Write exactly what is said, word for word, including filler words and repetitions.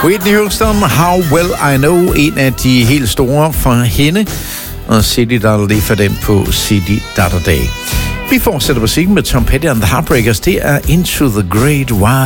Whitney Houston, How Well I Know, en af de helt store for hende, og City Dotta Day for den på City Dotta Day. Vi fortsætter musikken med Tom Petty and the Heartbreakers. Det er Into the Great Wide